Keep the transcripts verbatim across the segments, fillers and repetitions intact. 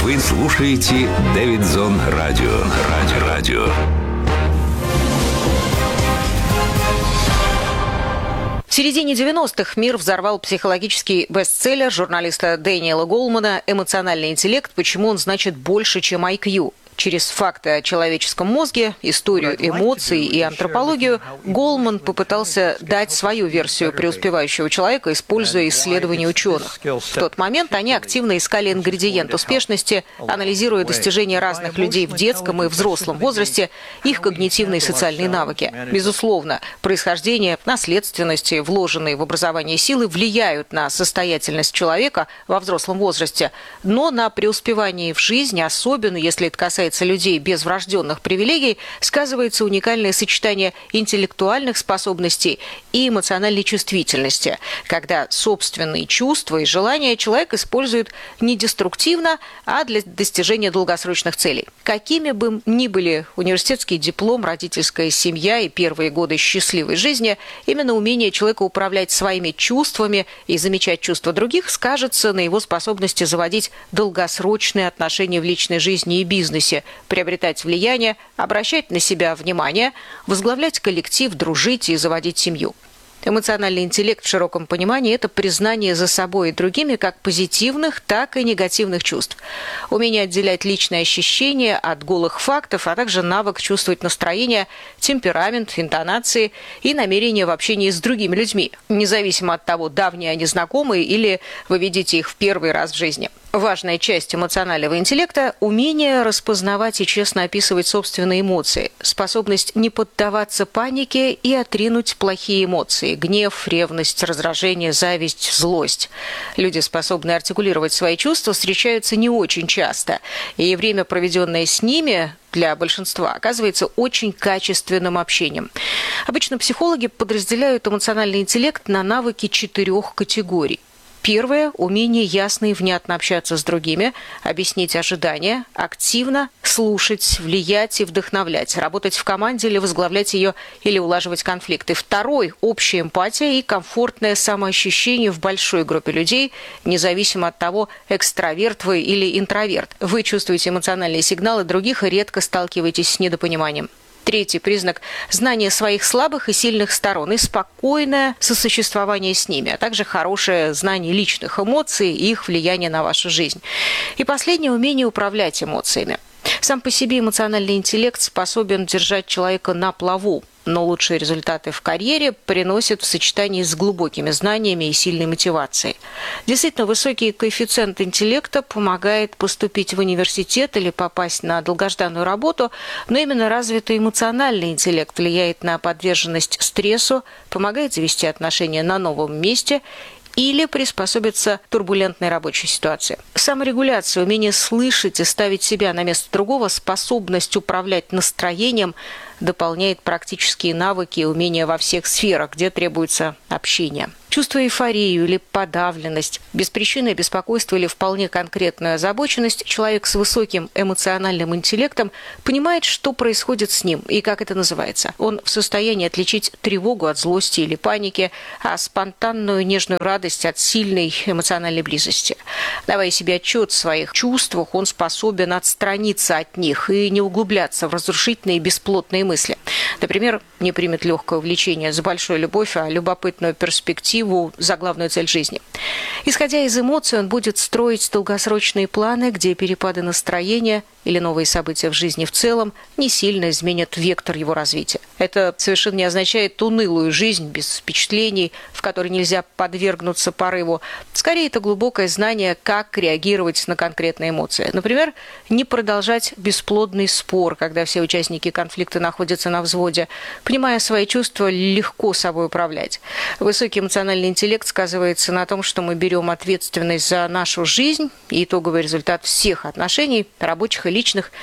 Вы слушаете Дэвидсон Радио. Радио. Радио. В середине девяностых мир взорвал психологический бестселлер журналиста Дэниела Голмана «Эмоциональный интеллект. Почему он значит больше, чем ай кью». Через факты о человеческом мозге, историю эмоций и антропологию Голман попытался дать свою версию преуспевающего человека, используя исследования ученых. В тот момент они активно искали ингредиент успешности, анализируя достижения разных людей в детском и взрослом возрасте, их когнитивные и социальные навыки. Безусловно, происхождение, наследственность и вложенные в образование силы влияют на состоятельность человека во взрослом возрасте, но на преуспевание в жизни, особенно если это касается людей без врожденных привилегий, сказывается уникальное сочетание интеллектуальных способностей и эмоциональной чувствительности, когда собственные чувства и желания человек использует не деструктивно, а для достижения долгосрочных целей. Какими бы ни были университетский диплом, родительская семья и первые годы счастливой жизни, именно умение человека управлять своими чувствами и замечать чувства других скажется на его способности заводить долгосрочные отношения в личной жизни и бизнесе, приобретать влияние, обращать на себя внимание, возглавлять коллектив, дружить и заводить семью. Эмоциональный интеллект в широком понимании – это признание за собой и другими как позитивных, так и негативных чувств. Умение отделять личные ощущения от голых фактов, а также навык чувствовать настроение, темперамент, интонации и намерения в общении с другими людьми, независимо от того, давние они знакомые или вы видите их в первый раз в жизни. Важная часть эмоционального интеллекта – умение распознавать и честно описывать собственные эмоции, способность не поддаваться панике и отринуть плохие эмоции – гнев, ревность, раздражение, зависть, злость. Люди, способные артикулировать свои чувства, встречаются не очень часто, и время, проведенное с ними, для большинства оказывается очень качественным общением. Обычно психологи подразделяют эмоциональный интеллект на навыки четырех категорий. Первое – умение ясно и внятно общаться с другими, объяснить ожидания, активно слушать, влиять и вдохновлять, работать в команде или возглавлять ее, или улаживать конфликты. Второй – общая эмпатия и комфортное самоощущение в большой группе людей, независимо от того, экстраверт вы или интроверт. Вы чувствуете эмоциональные сигналы других и редко сталкиваетесь с недопониманием. Третий признак – знание своих слабых и сильных сторон и спокойное сосуществование с ними, а также хорошее знание личных эмоций и их влияния на вашу жизнь. И последнее – умение управлять эмоциями. Сам по себе эмоциональный интеллект способен держать человека на плаву, но лучшие результаты в карьере приносят в сочетании с глубокими знаниями и сильной мотивацией. Действительно, высокий коэффициент интеллекта помогает поступить в университет или попасть на долгожданную работу, но именно развитый эмоциональный интеллект влияет на подверженность стрессу, помогает завести отношения на новом месте или приспособиться к турбулентной рабочей ситуации. Саморегуляция, умение слышать и ставить себя на место другого, способность управлять настроением дополняет практические навыки и умения во всех сферах, где требуется общение. Чувство эйфорию или подавленность, беспричинное беспокойство или вполне конкретную озабоченность, человек с высоким эмоциональным интеллектом понимает, что происходит с ним и как это называется. Он в состоянии отличить тревогу от злости или паники, а спонтанную нежную радость от сильной эмоциональной близости. Давая себе отчет в своих чувствах, он способен отстраниться от них и не углубляться в разрушительные и бесплотные мысли. Например, не примет легкое увлечение за большую любовь, а любопытную перспективу за главную цель жизни. Исходя из эмоций, он будет строить долгосрочные планы, где перепады настроения или новые события в жизни в целом не сильно изменят вектор его развития. Это совершенно не означает унылую жизнь без впечатлений, в которой нельзя подвергнуться порыву. Скорее, это глубокое знание, как реагировать на конкретные эмоции. Например, не продолжать бесплодный спор, когда все участники конфликта находятся на взводе. Понимая свои чувства, легко собой управлять. Высокий эмоциональный интеллект сказывается на том, что мы берем ответственность за нашу жизнь и итоговый результат всех отношений, рабочих и личных,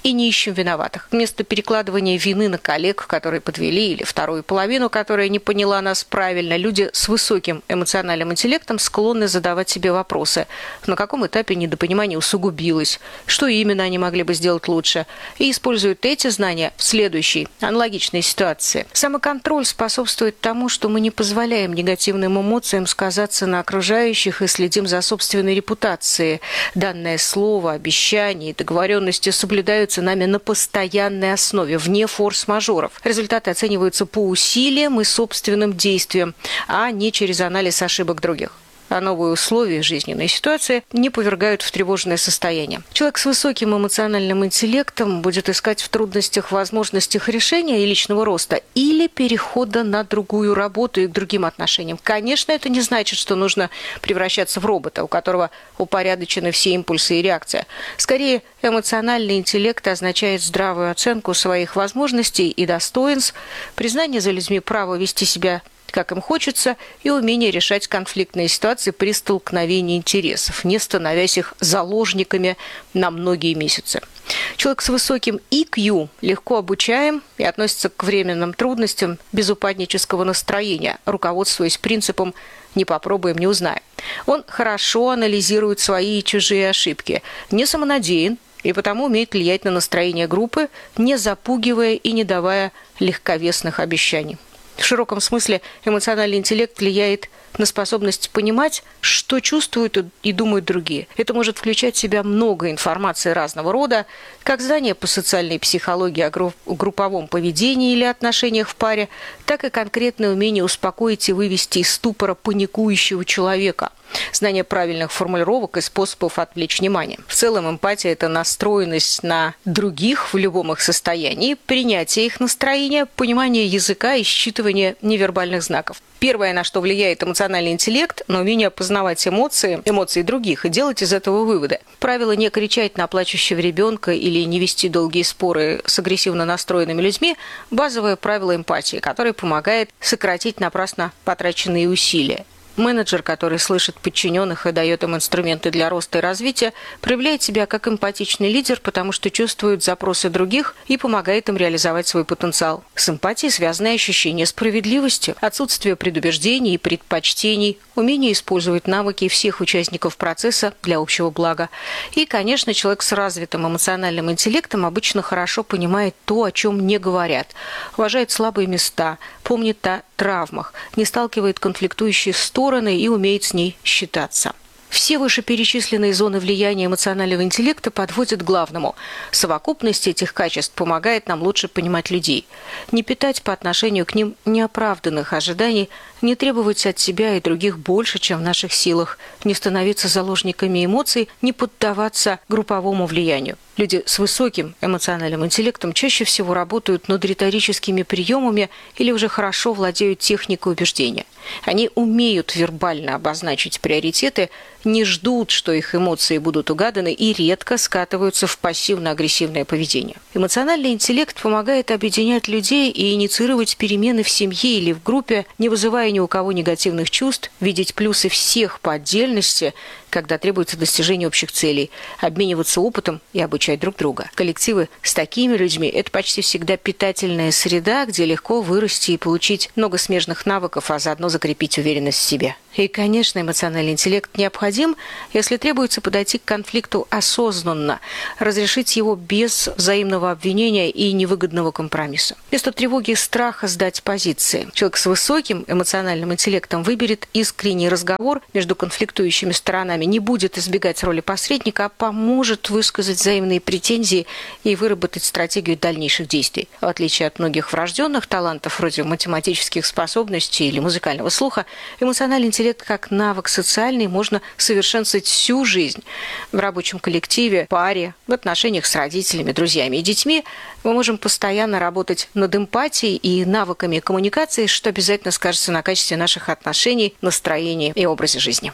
и не ищем виноватых. Вместо перекладывания вины на коллег, которые подвели, или вторую половину, которая не поняла нас правильно, люди с высоким эмоциональным интеллектом склонны задавать себе вопросы. На каком этапе недопонимание усугубилось? Что именно они могли бы сделать лучше? И используют эти знания в следующей, аналогичной ситуации. Самоконтроль способствует тому, что мы не позволяем негативным эмоциям сказаться на окружающих и следим за собственной репутацией. Данное слово, обещание и договоренности соблюдаются нами на постоянной основе, вне форс-мажоров. Результаты оцениваются по усилиям и собственным действиям, а не через анализ ошибок других. А новые условия жизненной ситуации не повергают в тревожное состояние. Человек с высоким эмоциональным интеллектом будет искать в трудностях возможностях решения и личного роста или перехода на другую работу и к другим отношениям. Конечно, это не значит, что нужно превращаться в робота, у которого упорядочены все импульсы и реакция. Скорее, эмоциональный интеллект означает здравую оценку своих возможностей и достоинств, признание за людьми права вести себя как им хочется, и умение решать конфликтные ситуации при столкновении интересов, не становясь их заложниками на многие месяцы. Человек с высоким ай кью легко обучаем и относится к временным трудностям без упаднического настроения, руководствуясь принципом «не попробуем, не узнаем». Он хорошо анализирует свои и чужие ошибки, не самонадеян, и потому умеет влиять на настроение группы, не запугивая и не давая легковесных обещаний. В широком смысле эмоциональный интеллект влияет на способность понимать, что чувствуют и думают другие. Это может включать в себя много информации разного рода, как знания по социальной психологии о групповом поведении или отношениях в паре, так и конкретное умение успокоить и вывести из ступора паникующего человека. Знание правильных формулировок и способов отвлечь внимание. В целом эмпатия – это настроенность на других в любом их состоянии, принятие их настроения, понимание языка и считывание невербальных знаков. Первое, на что влияет эмоциональный интеллект, на умение познавать эмоции, эмоции других и делать из этого выводы. Правило не кричать на плачущего ребенка или не вести долгие споры с агрессивно настроенными людьми – базовое правило эмпатии, которое помогает сократить напрасно потраченные усилия. Менеджер, который слышит подчиненных и дает им инструменты для роста и развития, проявляет себя как эмпатичный лидер, потому что чувствует запросы других и помогает им реализовать свой потенциал. С эмпатией связаны ощущение справедливости, отсутствие предубеждений и предпочтений, умение использовать навыки всех участников процесса для общего блага. И, конечно, человек с развитым эмоциональным интеллектом обычно хорошо понимает то, о чем не говорят, уважает слабые места, помнит о травмах, не сталкивает конфликтующие стороны и умеет с ней считаться. Все вышеперечисленные зоны влияния эмоционального интеллекта подводят к главному. Совокупность этих качеств помогает нам лучше понимать людей, не питать по отношению к ним неоправданных ожиданий, не требовать от себя и других больше, чем в наших силах, не становиться заложниками эмоций, не поддаваться групповому влиянию. Люди с высоким эмоциональным интеллектом чаще всего работают над риторическими приемами или уже хорошо владеют техникой убеждения. Они умеют вербально обозначить приоритеты, не ждут, что их эмоции будут угаданы, и редко скатываются в пассивно-агрессивное поведение. Эмоциональный интеллект помогает объединять людей и инициировать перемены в семье или в группе, не вызывая ни у кого негативных чувств, видеть плюсы всех по отдельности, когда требуется достижение общих целей, обмениваться опытом и обучать друг друга. Коллективы с такими людьми – это почти всегда питательная среда, где легко вырасти и получить много смежных навыков, а заодно закрепить уверенность в себе. И, конечно, эмоциональный интеллект необходим, если требуется подойти к конфликту осознанно, разрешить его без взаимного обвинения и невыгодного компромисса. Вместо тревоги и страха сдать позиции. Человек с высоким эмоциональным интеллектом выберет искренний разговор между конфликтующими сторонами, не будет избегать роли посредника, а поможет высказать взаимные претензии и выработать стратегию дальнейших действий. В отличие от многих врожденных талантов, вроде математических способностей или музыкального слуха, эмоциональный интеллект как навык социальный можно совершенствовать всю жизнь. В рабочем коллективе, паре, в отношениях с родителями, друзьями и детьми мы можем постоянно работать над эмпатией и навыками коммуникации, что обязательно скажется на качестве наших отношений, настроении и образе жизни.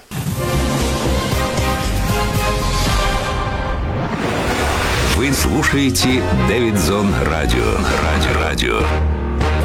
Вы слушаете Дэвидзон Радио. Радио. Радио.